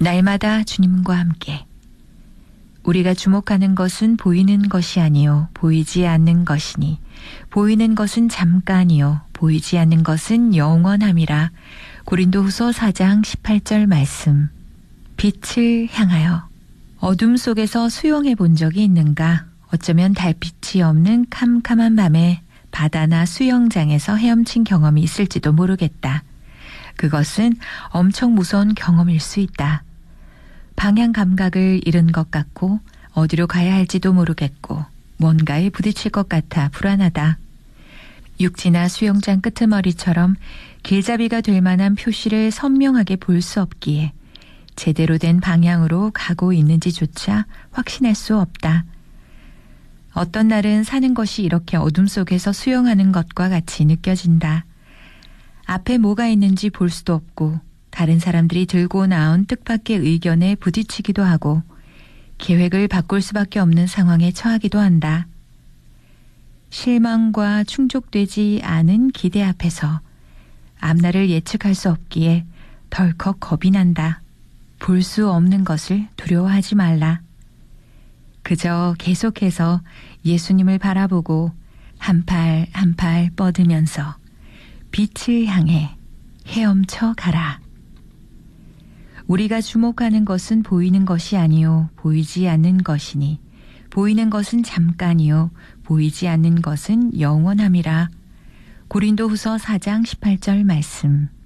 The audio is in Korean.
날마다 주님과 함께. 우리가 주목하는 것은 보이는 것이 아니요 보이지 않는 것이니 보이는 것은 잠깐이요 보이지 않는 것은 영원함이라. 고린도후서 4장 18절 말씀. 빛을 향하여. 어둠 속에서 수영해 본 적이 있는가? 어쩌면 달빛이 없는 캄캄한 밤에 바다나 수영장에서 헤엄친 경험이 있을지도 모르겠다. 그것은 엄청 무서운 경험일 수 있다. 방향 감각을 잃은 것 같고 어디로 가야 할지도 모르겠고 뭔가에 부딪힐 것 같아 불안하다. 육지나 수영장 끄트머리처럼 길잡이가 될 만한 표시를 선명하게 볼 수 없기에 제대로 된 방향으로 가고 있는지조차 확신할 수 없다. 어떤 날은 사는 것이 이렇게 어둠 속에서 수영하는 것과 같이 느껴진다. 앞에 뭐가 있는지 볼 수도 없고 다른 사람들이 들고 나온 뜻밖의 의견에 부딪히기도 하고 계획을 바꿀 수밖에 없는 상황에 처하기도 한다. 실망과 충족되지 않은 기대 앞에서 앞날을 예측할 수 없기에 덜컥 겁이 난다. 볼 수 없는 것을 두려워하지 말라. 그저 계속해서 예수님을 바라보고 한 팔 한 팔 뻗으면서 빛을 향해 헤엄쳐 가라. 우리가 주목하는 것은 보이는 것이 아니요 보이지 않는 것이니 보이는 것은 잠깐이요 보이지 않는 것은 영원함이라. 고린도후서 4장 18절 말씀.